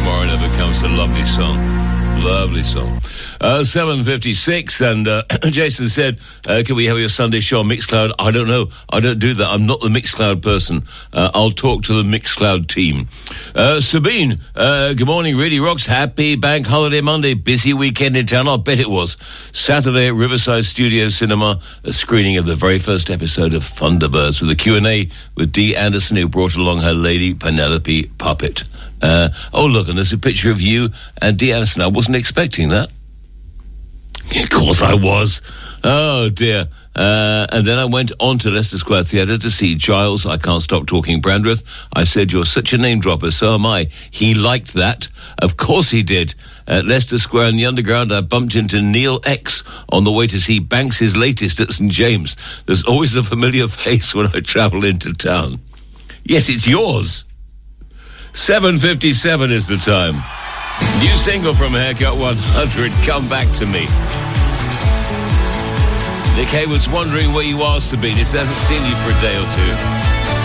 tomorrow never comes. A lovely song. Lovely song. 7:56, and Jason said, can we have your Sunday show on Mixcloud? I don't know. I don't do that. I'm not the Mixcloud person. I'll talk to the Mixcloud team. Sabine, good morning. Really rocks. Happy Bank Holiday Monday. Busy weekend in town. I'll bet it was. Saturday at Riverside Studio Cinema, a screening of the very first episode of Thunderbirds with a Q&A with Dee Anderson, who brought along her lady Penelope Puppet. Oh, look, and there's a picture of you and Dee Anderson. I wasn't expecting that. Of course I was. Oh, dear. And then I went on to Leicester Square Theatre to see Giles, I Can't Stop Talking Brandreth. I said, you're such a name dropper, so am I. He liked that. Of course he did. At Leicester Square in the Underground, I bumped into Neil X on the way to see Banks' latest at St. James. There's always a familiar face when I travel into town. Yes, it's yours. 7:57 is the time. New single from Haircut 100, Come Back to Me. Nick Haywood's wondering where you are, Sabine. He hasn't seen you for a day or two.